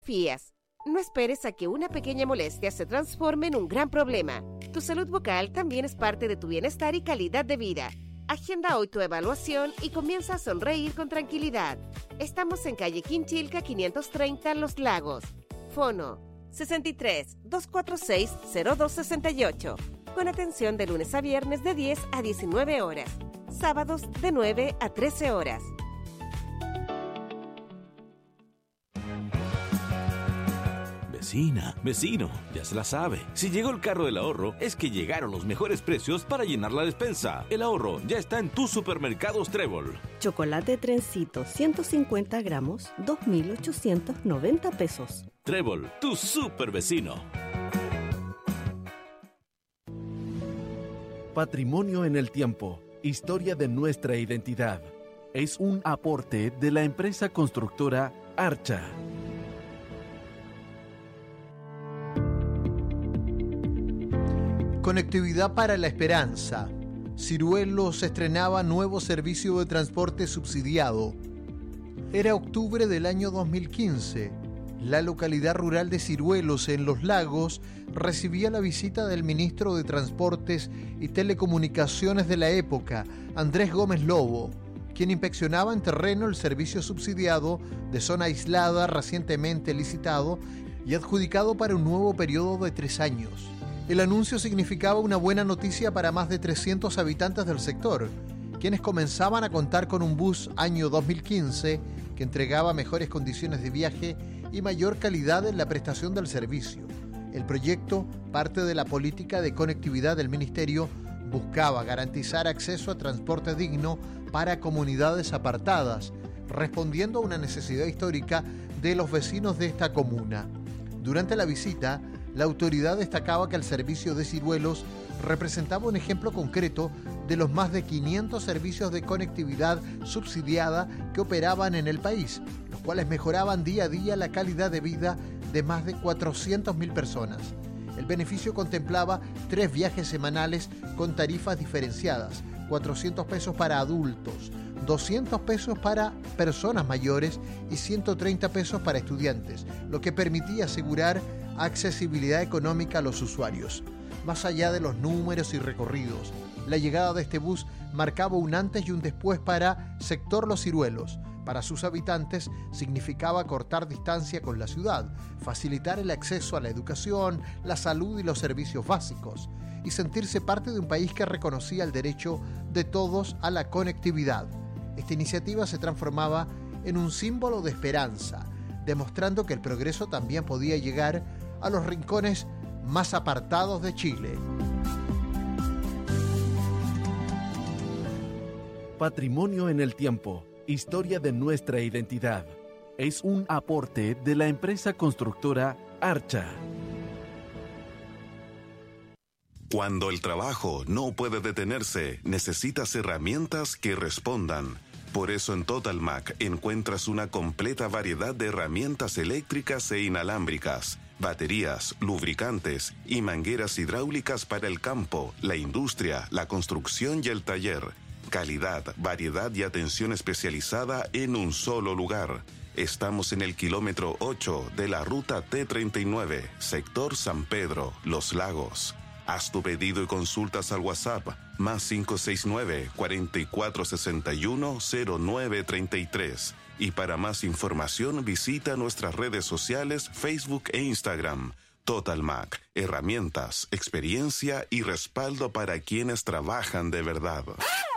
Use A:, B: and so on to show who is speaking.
A: Fías. No esperes a que una pequeña molestia se transforme en un gran problema. Tu salud vocal también es parte de tu bienestar y calidad de vida. Agenda hoy tu evaluación y comienza a sonreír con tranquilidad. Estamos en calle Quinchilca 530 Los Lagos. Fono 63 246 0268. Con atención de lunes a viernes de 10 a 19 horas. Sábados de 9 a 13 horas.
B: Vecina, vecino, ya se la sabe. Si llegó el carro del ahorro, es que llegaron los mejores precios para llenar la despensa. El ahorro ya está en tus supermercados Trébol.
C: Chocolate Trencito, 150 gramos, 2.890 pesos.
B: Trébol, tu super vecino.
D: Patrimonio en el tiempo. Historia de nuestra identidad. Es un aporte de la empresa constructora Archa.
E: Conectividad para la esperanza. Ciruelos estrenaba nuevo servicio de transporte subsidiado. Era octubre del año 2015. La localidad rural de Ciruelos, en Los Lagos, recibía la visita del ministro de Transportes y Telecomunicaciones de la época, Andrés Gómez Lobo, quien inspeccionaba en terreno el servicio subsidiado de zona aislada recientemente licitado y adjudicado para un nuevo periodo de 3 años. El anuncio significaba una buena noticia para más de 300 habitantes del sector, quienes comenzaban a contar con un bus año 2015 que entregaba mejores condiciones de viaje y mayor calidad en la prestación del servicio. El proyecto, parte de la política de conectividad del Ministerio, buscaba garantizar acceso a transporte digno para comunidades apartadas, respondiendo a una necesidad histórica de los vecinos de esta comuna. Durante la visita, la autoridad destacaba que el servicio de Ciruelos representaba un ejemplo concreto de los más de 500 servicios de conectividad subsidiada que operaban en el país, los cuales mejoraban día a día la calidad de vida de más de 400.000 personas. El beneficio contemplaba 3 viajes semanales con tarifas diferenciadas, 400 pesos para adultos, 200 pesos para personas mayores y 130 pesos para estudiantes, lo que permitía asegurar accesibilidad económica a los usuarios. Más allá de los números y recorridos, la llegada de este bus marcaba un antes y un después para sector Los Ciruelos. Para sus habitantes significaba cortar distancia con la ciudad, facilitar el acceso a la educación, la salud y los servicios básicos, y sentirse parte de un país que reconocía el derecho de todos a la conectividad. Esta iniciativa se transformaba en un símbolo de esperanza, demostrando que el progreso también podía llegar a los rincones más apartados de Chile.
D: Patrimonio en el tiempo. Historia de nuestra identidad. Es un aporte de la empresa constructora Archa.
F: Cuando el trabajo no puede detenerse, necesitas herramientas que respondan. Por eso en Totalmac encuentras una completa variedad de herramientas eléctricas e inalámbricas, baterías, lubricantes y mangueras hidráulicas para el campo, la industria, la construcción y el taller. Calidad, variedad y atención especializada en un solo lugar. Estamos en el kilómetro 8 de la ruta T39, sector San Pedro, Los Lagos. Haz tu pedido y consultas al WhatsApp más 569-4461-0933. Y para más información visita nuestras redes sociales Facebook e Instagram. Totalmac, herramientas, experiencia y respaldo para quienes trabajan de verdad.